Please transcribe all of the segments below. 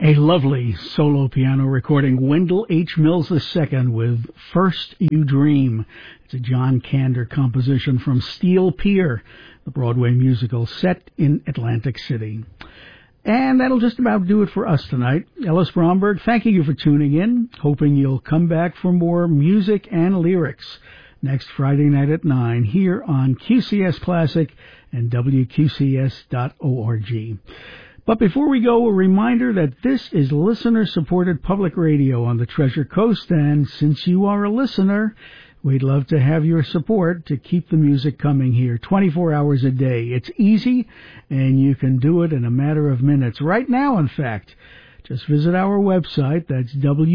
A lovely solo piano recording, Wendell H. Mills II with First You Dream. It's a John Kander composition from Steel Pier, the Broadway musical set in Atlantic City. And that'll just about do it for us tonight. Ellis Bromberg, thanking you for tuning in, hoping you'll come back for more music and lyrics next Friday night at 9 here on QCS Classic and WQCS.org. But before we go, a reminder that this is listener-supported public radio on the Treasure Coast, and since you are a listener, we'd love to have your support to keep the music coming here 24 hours a day. It's easy, and you can do it in a matter of minutes. Right now, in fact, just visit our website, that's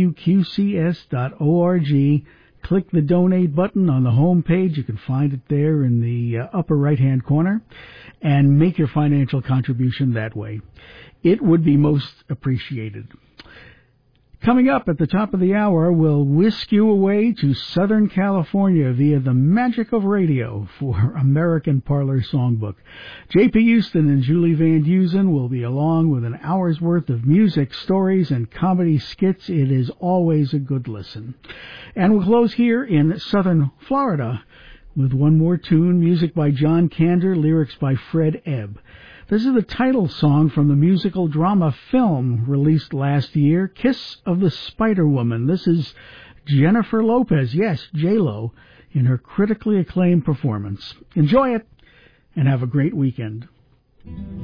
WQCS.org. Click the donate button on the home page. You can find it there in the upper right-hand corner, and make your financial contribution that way. It would be most appreciated. Coming up at the top of the hour, we'll whisk you away to Southern California via the magic of radio for American Parlor Songbook. J.P. Houston and Julie Van Dusen will be along with an hour's worth of music, stories, and comedy skits. It is always a good listen. And we'll close here in Southern Florida with one more tune, music by John Kander, lyrics by Fred Ebb. This is the title song from the musical drama film released last year, Kiss of the Spider Woman. This is Jennifer Lopez, yes, J-Lo, in her critically acclaimed performance. Enjoy it, and have a great weekend.